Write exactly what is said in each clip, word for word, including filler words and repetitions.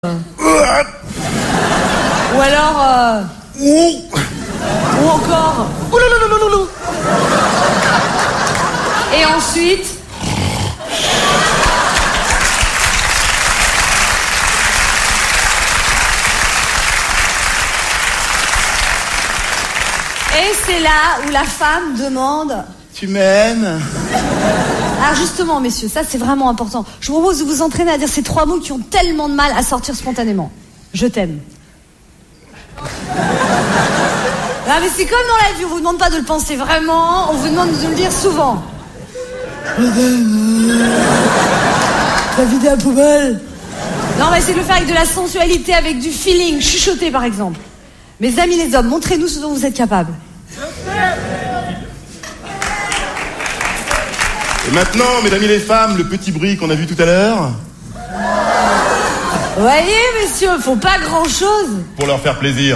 Ou alors... Euh... Ou encore... Et ensuite... Et c'est là où la femme demande... Tu m'aimes? Alors justement, messieurs, ça c'est vraiment important. Je vous propose de vous entraîner à dire ces trois mots qui ont tellement de mal à sortir spontanément. Je t'aime. Ah mais c'est comme dans la vie, on vous demande pas de le penser vraiment, on vous demande de le dire souvent. T'as vidé la poubelle? Non, on va essayer de le faire avec de la sensualité, avec du feeling, chuchoter par exemple. Mes amis les hommes, montrez-nous ce dont vous êtes capables. Et maintenant, mesdames et les femmes, le petit bruit qu'on a vu tout à l'heure. Vous voyez, messieurs, faut pas grand-chose. Pour leur faire plaisir.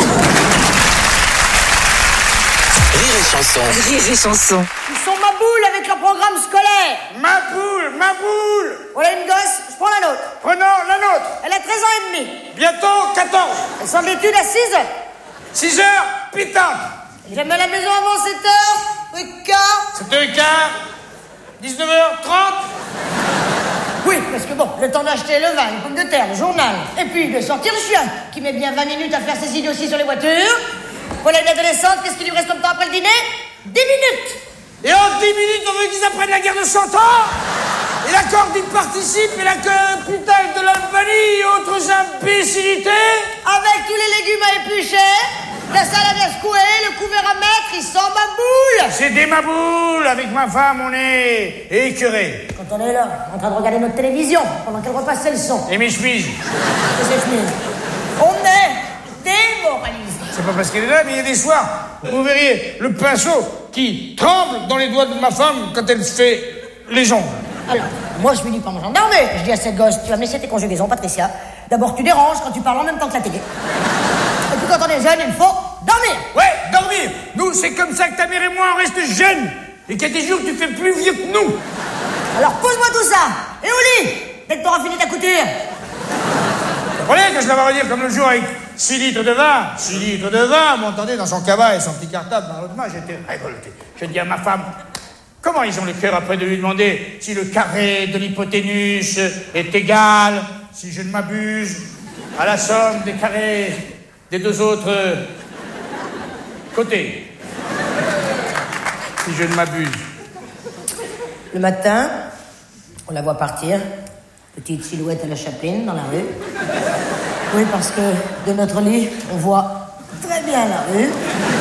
Rire et chanson. Rire et chanson. Ils sont ma boule avec leur programme scolaire. Ma boule, ma boule. Voilà une gosse, je prends la nôtre. Prenons la nôtre. Elle a treize ans et demi. Bientôt quatorze. Elle sort de l'étude à six heures. six heures, putain. J'aime à la maison avant sept heures. Oui, quart. sept heures quinze. dix-neuf heures trente. Oui, parce que bon, le temps d'acheter le vin, les pommes de terre, le journal, et puis de sortir le chien, qui met bien vingt minutes à faire ses idioties sur les voitures. Voilà une adolescente, qu'est-ce qui lui reste comme temps après le dîner? dix minutes. Et en dix minutes, on veut qu'ils apprennent la guerre de cent ans. Et la corde, ils participent, et la putain de l'Albanie, et autres imbécilités. Avec tous les légumes à éplucher, la salade à secouer, le couvert à mettre, ils sont ma boule. C'est des maboules. Avec ma femme, on est écœurés. Quand on est là, en train de regarder notre télévision, pendant qu'elle repasse ses leçons. Et mes chemises. Et ses chemises. On est démoralisés. C'est pas parce qu'elle est là, mais il y a des soirs, vous verriez le pinceau qui tremble dans les doigts de ma femme quand elle fait les jambes. Alors, moi je finis par me gendarmer. Je dis à cette gosse, tu vas me laisser tes conjugaisons, Patricia. D'abord, tu déranges quand tu parles en même temps que la télé. Et puis quand on est jeune, il faut dormir. Ouais, dormir. Nous, c'est comme ça que ta mère et moi, on reste jeunes. Et qu'il y a des jours, tu fais plus vieux que nous. Alors pose-moi tout ça. Et au lit, dès que t'auras fini ta couture. Vous comprenez que je l'avais redire comme le jour avec six litres de vin. six litres de vin, vous m'entendez, dans son cabas et son petit cartable dans l'autre main, j'étais révolté. Je dis à ma femme, comment ils ont le cœur après de lui demander si le carré de l'hypoténuse est égal, si je ne m'abuse, à la somme des carrés des deux autres côtés. Si je ne m'abuse. Le matin, on la voit partir, petite silhouette à la Chaplin dans la rue. Oui, parce que de notre lit, on voit très bien la rue.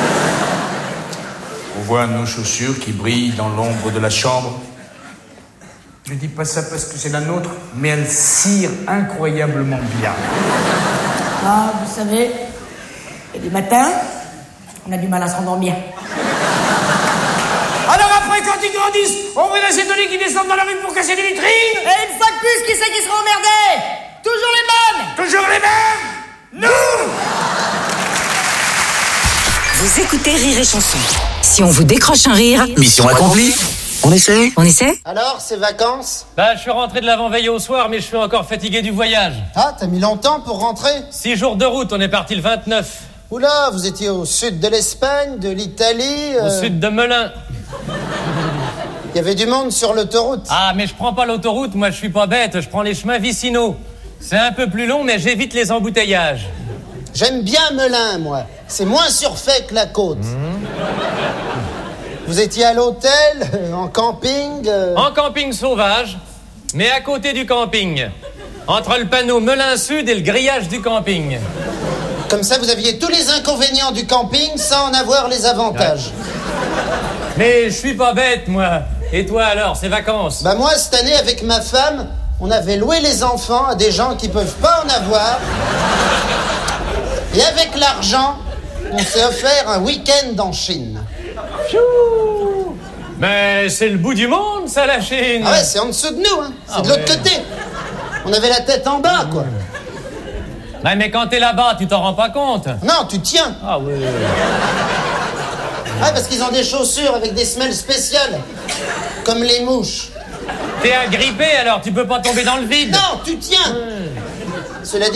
On voit nos chaussures qui brillent dans l'ombre de la chambre. Je dis pas ça parce que c'est la nôtre, mais elle cire incroyablement bien. Ah, vous savez, il y a des matins, on a du mal à se rendormir. Alors après, quand ils grandissent, on voit des étoilés qui descendent dans la rue pour casser des vitrines. Et une fois de plus, qui c'est qui sera emmerdé? Toujours les mêmes. Toujours les mêmes. Nous. Vous écoutez Rire et chanson. Si on vous décroche un rire, mission accomplie. On essaie? On essaie? Alors, ces vacances? Bah, je suis rentré de l'avant-veille au soir, mais je suis encore fatigué du voyage. Ah, t'as mis longtemps pour rentrer? Six jours de route, on est parti le vingt-neuf. Oula, vous étiez au sud de l'Espagne, de l'Italie... Au euh... sud de Melun. Il y avait du monde sur l'autoroute. Ah, mais je prends pas l'autoroute, moi je suis pas bête, je prends les chemins vicinaux. C'est un peu plus long, mais j'évite les embouteillages. J'aime bien Melun, moi. C'est moins surfait que la côte. Mmh. Vous étiez à l'hôtel, euh, en camping euh... En camping sauvage, mais à côté du camping. Entre le panneau Melun Sud et le grillage du camping. Comme ça, vous aviez tous les inconvénients du camping sans en avoir les avantages. Ouais. Mais je suis pas bête, moi. Et toi alors, ces vacances? Bah moi, cette année, avec ma femme, on avait loué les enfants à des gens qui peuvent pas en avoir. Et avec l'argent, on s'est offert un week-end en Chine. Pfiou. Mais c'est le bout du monde, ça, la Chine. Ah ouais, c'est en dessous de nous, hein. C'est ah de l'autre ouais. côté. On avait la tête en bas, quoi. Ouais, mais quand t'es là-bas, tu t'en rends pas compte. Non, tu tiens. Ah oui. Ah, parce qu'ils ont des chaussures avec des semelles spéciales. Comme les mouches. T'es agrippé, alors tu peux pas tomber dans le vide. Non, tu tiens. Cela dit,